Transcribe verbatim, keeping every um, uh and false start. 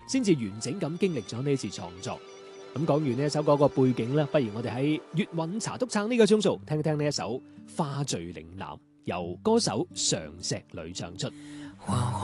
先至完整咁經歷咗呢次創作。咁講完呢一首歌個背景咧，不如我哋喺粵韻茶篤撐呢個鐘數聽一聽呢一首《花醉嶺南》，由歌手常石磊唱出。